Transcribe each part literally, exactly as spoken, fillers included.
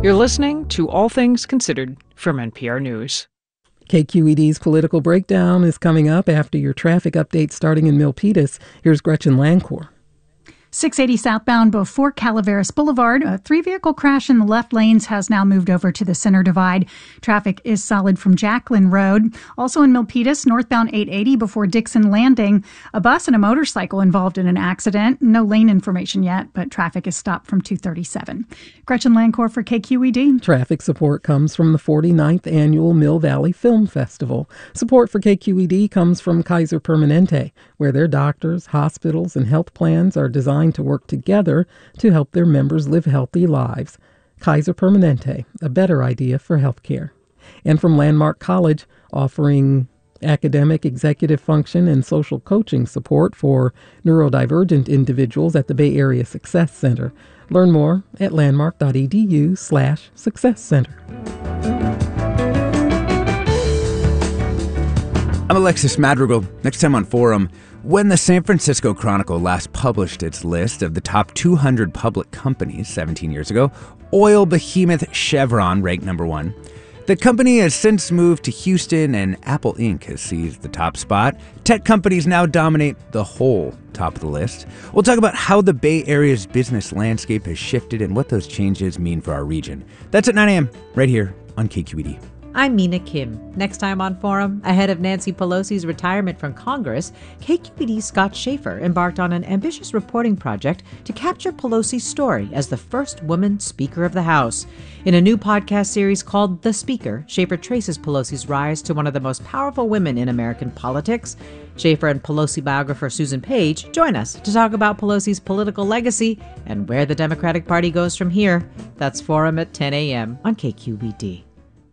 You're listening to All Things Considered from N P R News. K Q E D's Political Breakdown is coming up after your traffic update starting in Milpitas. Here's Gretchen Lancourt. six eighty southbound before Calaveras Boulevard. A three-vehicle crash in the left lanes has now moved over to the center divide. Traffic is solid from Jacqueline Road. Also in Milpitas, northbound eight eighty before Dixon Landing. A bus and a motorcycle involved in an accident. No lane information yet, but traffic is stopped from two thirty-seven. Gretchen Lancourt for K Q E D. Traffic support comes from the forty-ninth Annual Mill Valley Film Festival. Support for K Q E D comes from Kaiser Permanente, where their doctors, hospitals, and health plans are designed to work together to help their members live healthy lives. Kaiser Permanente, a better idea for healthcare. And from Landmark College, offering academic, executive function, and social coaching support for neurodivergent individuals at the Bay Area Success Center. Learn more at landmark.edu slash success center. I'm Alexis Madrigal. Next time on Forum, when the San Francisco Chronicle last published its list of the top two hundred public companies seventeen years ago, oil behemoth Chevron ranked number one. The company has since moved to Houston, and Apple Incorporated has seized the top spot. Tech companies now dominate the whole top of the list. We'll talk about how the Bay Area's business landscape has shifted and what those changes mean for our region. That's at nine a.m. right here on K Q E D. I'm Mina Kim. Next time on Forum, ahead of Nancy Pelosi's retirement from Congress, K Q E D's Scott Schaefer embarked on an ambitious reporting project to capture Pelosi's story as the first woman Speaker of the House. In a new podcast series called The Speaker, Schaefer traces Pelosi's rise to one of the most powerful women in American politics. Schaefer and Pelosi biographer Susan Page join us to talk about Pelosi's political legacy and where the Democratic Party goes from here. That's Forum at ten a.m. on K Q E D.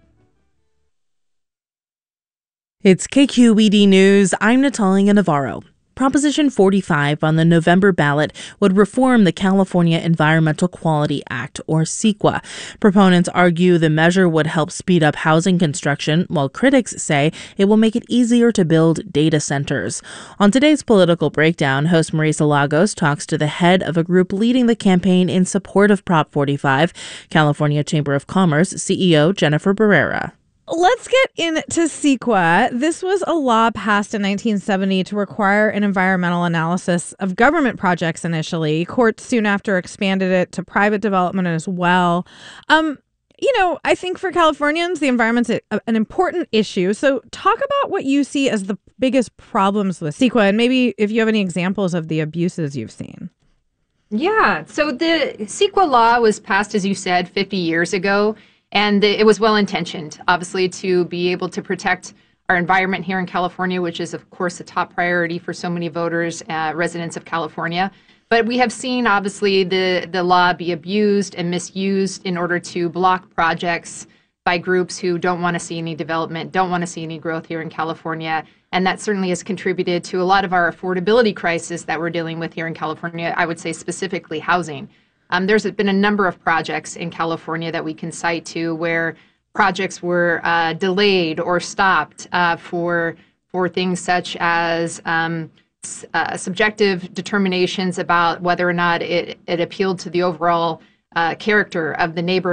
It's K Q E D News. I'm Natalia Navarro. Proposition forty-five on the November ballot would reform the California Environmental Quality Act, or CEQA. Proponents argue the measure would help speed up housing construction, while critics say it will make it easier to build data centers. On today's Political Breakdown, host Marisa Lagos talks to the head of a group leading the campaign in support of Prop forty-five, California Chamber of Commerce C E O Jennifer Barrera. Let's get into CEQA. This was a law passed in nineteen seventy to require an environmental analysis of government projects initially. Courts soon after expanded it to private development as well. Um, you know, I think for Californians, the environment's a, an important issue. So talk about what you see as the biggest problems with CEQA, and maybe if you have any examples of the abuses you've seen. Yeah, so the CEQA law was passed, as you said, fifty years ago. And it was well-intentioned, obviously, to be able to protect our environment here in California, which is, of course, a top priority for so many voters, uh, residents of California. But we have seen, obviously, the, the law be abused and misused in order to block projects by groups who don't want to see any development, don't want to see any growth here in California. And that certainly has contributed to a lot of our affordability crisis that we're dealing with here in California, I would say specifically housing. Um, there's been a number of projects in California that we can cite to where projects were uh, delayed or stopped uh, for for things such as um, s- uh, subjective determinations about whether or not it, it appealed to the overall uh, character of the neighborhood.